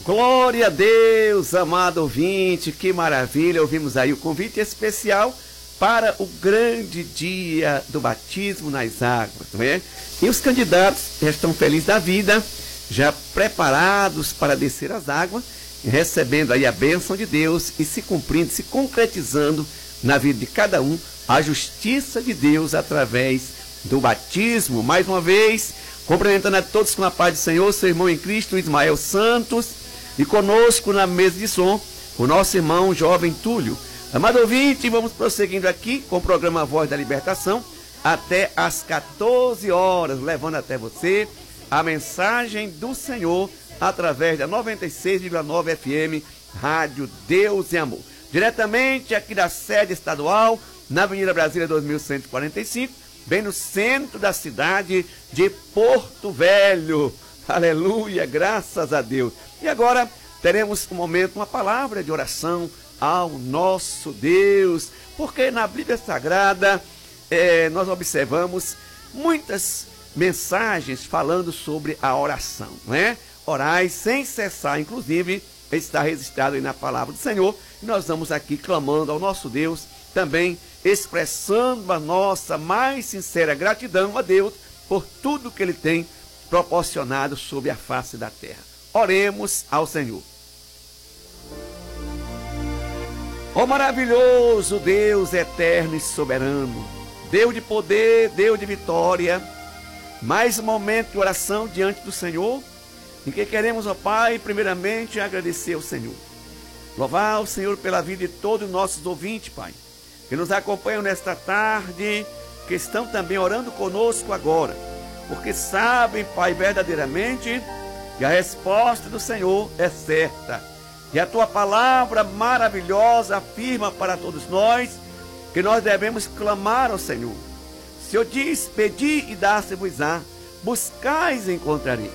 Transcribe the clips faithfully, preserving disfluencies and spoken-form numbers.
Glória a Deus, amado ouvinte, que maravilha, ouvimos aí o convite especial para o grande dia do batismo nas águas, não é? E os candidatos já estão felizes da vida, já preparados para descer as águas, recebendo aí a bênção de Deus e se cumprindo, se concretizando na vida de cada um a justiça de Deus através do batismo. Mais uma vez, cumprimentando a todos com a paz do Senhor, seu irmão em Cristo, Ismael Santos, e conosco na mesa de som, o nosso irmão jovem Túlio. Amado ouvinte, vamos prosseguindo aqui com o programa Voz da Libertação, até às quatorze horas, levando até você a mensagem do Senhor, através da noventa e seis vírgula nove F M, Rádio Deus e Amor. Diretamente aqui da sede estadual, na Avenida Brasília dois mil cento e quarenta e cinco, bem no centro da cidade de Porto Velho. Aleluia, graças a Deus. E agora teremos um momento, uma palavra de oração ao nosso Deus, porque na Bíblia Sagrada é, nós observamos muitas mensagens falando sobre a oração, não é? Orai sem cessar, inclusive está registrado aí na palavra do Senhor, e nós vamos aqui clamando ao nosso Deus, também expressando a nossa mais sincera gratidão a Deus por tudo que Ele tem proporcionado sobre a face da terra. Oremos ao Senhor. Ó maravilhoso Deus eterno e soberano, Deus de poder, Deus de vitória, mais um momento de oração diante do Senhor, em que queremos, ó Pai, primeiramente agradecer ao Senhor. Louvar o Senhor pela vida de todos os nossos ouvintes, Pai, que nos acompanham nesta tarde, que estão também orando conosco agora, porque sabem, Pai, verdadeiramente que a resposta do Senhor é certa. E a Tua palavra maravilhosa afirma para todos nós que nós devemos clamar ao Senhor. O Senhor diz: pedi e dá-se-vos-á, buscais e encontrarei,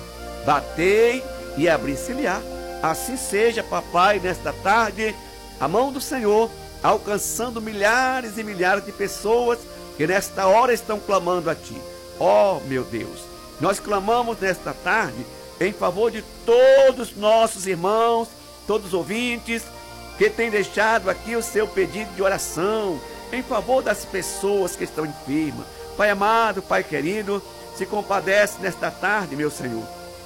batei e abri-se-lhe-á. Assim seja, papai, nesta tarde, a mão do Senhor alcançando milhares e milhares de pessoas que nesta hora estão clamando a Ti. Ó, oh, meu Deus, nós clamamos nesta tarde em favor de todos os nossos irmãos, todos os ouvintes que têm deixado aqui o seu pedido de oração, em favor das pessoas que estão enfermas. Pai amado, Pai querido, se compadece nesta tarde, meu Senhor,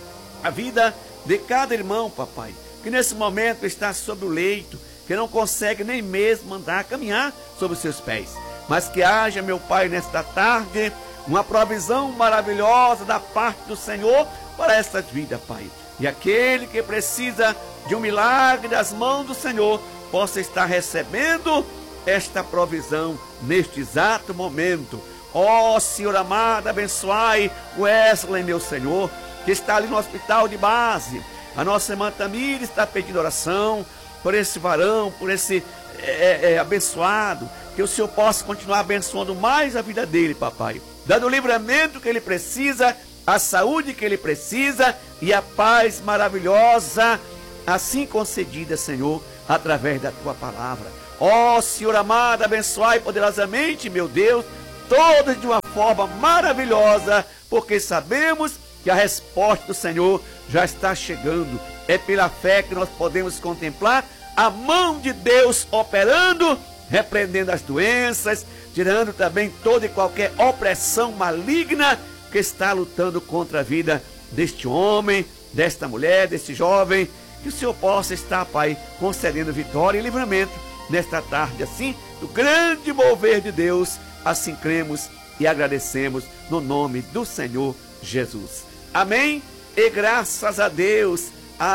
a vida de cada irmão, papai, que nesse momento está sobre o leito, que não consegue nem mesmo andar, caminhar sobre os seus pés, mas que haja, meu Pai, nesta tarde, uma provisão maravilhosa da parte do Senhor para essas vidas, Pai. E aquele que precisa de um milagre das mãos do Senhor, possa estar recebendo esta provisão neste exato momento. Ó Senhor amado, abençoai o Wesley, meu Senhor, que está ali no hospital de base. A nossa irmã Tamira está pedindo oração por esse varão, por esse é, é, abençoado, que o Senhor possa continuar abençoando mais a vida dele, papai, dando o livramento que ele precisa, a saúde que ele precisa e a paz maravilhosa, assim concedida, Senhor, através da Tua palavra. Ó Senhor amado, abençoai poderosamente, meu Deus, todos de uma forma maravilhosa, porque sabemos que a resposta do Senhor já está chegando. É pela fé que nós podemos contemplar a mão de Deus operando, repreendendo as doenças, tirando também toda e qualquer opressão maligna que está lutando contra a vida deste homem, desta mulher, deste jovem. Que o Senhor possa estar, Pai, concedendo vitória e livramento nesta tarde, assim, do grande mover de Deus. Assim cremos e agradecemos no nome do Senhor Jesus. Amém? E graças a Deus.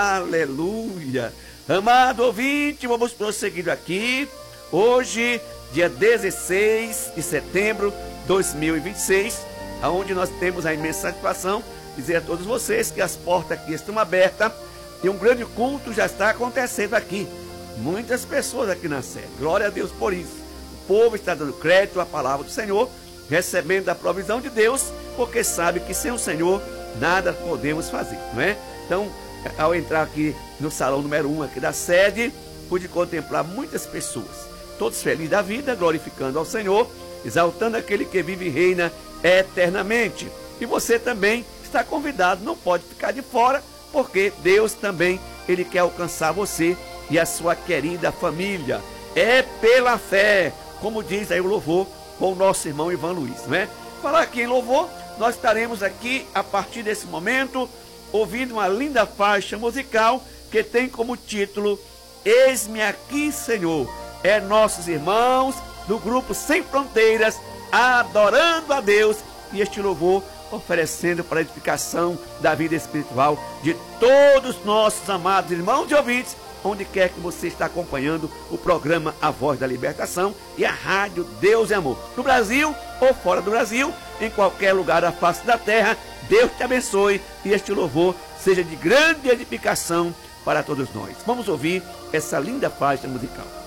Aleluia. Amado ouvinte, vamos prosseguindo aqui. Hoje, dia dezesseis de setembro de dois mil e vinte e seis, onde nós temos a imensa satisfação de dizer a todos vocês que as portas aqui estão abertas e um grande culto já está acontecendo aqui. Muitas pessoas aqui na sede. Glória a Deus por isso. O povo está dando crédito à palavra do Senhor, recebendo a provisão de Deus, porque sabe que sem o Senhor nada podemos fazer, não é? Então, ao entrar aqui no salão número um aqui da sede, pude contemplar muitas pessoas, todos felizes da vida, glorificando ao Senhor, exaltando aquele que vive e reina eternamente. E você também está convidado, não pode ficar de fora, porque Deus também Ele quer alcançar você e a sua querida família. É pela fé, como diz aí o louvor com o nosso irmão Ivan Luiz, não é? Falar aqui em louvor, nós estaremos aqui a partir desse momento ouvindo uma linda faixa musical que tem como título Eis-me aqui, Senhor. É nossos irmãos do grupo Sem Fronteiras adorando a Deus, e este louvor oferecendo para a edificação da vida espiritual de todos nossos amados irmãos e ouvintes, onde quer que você está acompanhando o programa A Voz da Libertação e a Rádio Deus e Amor, no Brasil ou fora do Brasil, em qualquer lugar da face da terra. Deus te abençoe e este louvor seja de grande edificação para todos nós. Vamos ouvir essa linda faixa musical.